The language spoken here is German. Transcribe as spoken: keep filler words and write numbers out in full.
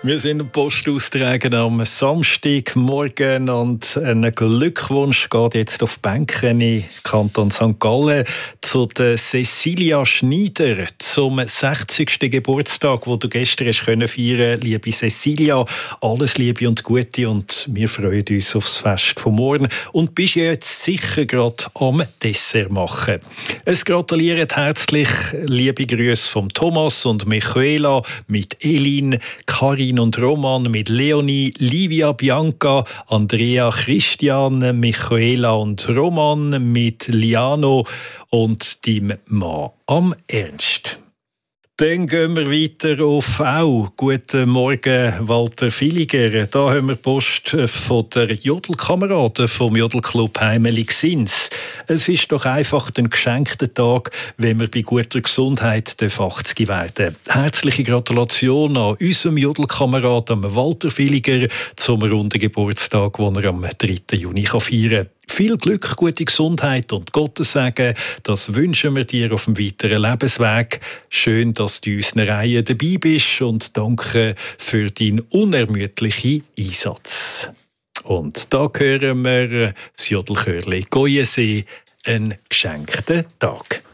Wir sind am Post austragen am Samstagmorgen und ein Glückwunsch geht jetzt auf die Bänke in Kanton Sankt Gallen zu der Cecilia Schneider zum sechzigsten Geburtstag, wo du gestern hast können feiern, liebe Cecilia. Alles Liebe und Gute und wir freuen uns aufs Fest von morgen und bist jetzt sicher gerade am Dessert machen. Es gratulieren herzlich liebe Grüße von Thomas und Michaela mit Elin, Karin und Roman, mit Leonie, Livia, Bianca, Andrea, Christian, Michaela und Roman, mit Liano und deinem Mann am Ernst. Dann gehen wir weiter auf Au. Guten Morgen, Walter Villiger. Da haben wir Post von der Jodelkameraden vom Jodelclub Heimeli Gsins. Es ist doch einfach ein geschenkter Tag, wenn wir bei guter Gesundheit achtzig werden. Herzliche Gratulation an unserem Jodelkameraden Walter Villiger zum runden Geburtstag, den er am dritten Juni feiern kann. Viel Glück, gute Gesundheit und Gottes Segen, das wünschen wir dir auf dem weiteren Lebensweg. Schön, dass du in unseren Reihen dabei bist und danke für deinen unermüdlichen Einsatz. Und da hören wir das Jodelchörli Goyensee, einen geschenkten Tag.